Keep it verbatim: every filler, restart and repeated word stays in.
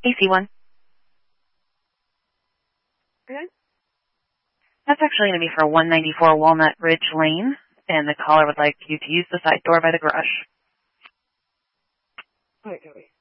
A C one. Okay. That's actually going to be for one ninety-four Walnut Ridge Lane, and the caller would like you to use the side door by the garage. All right, Cody.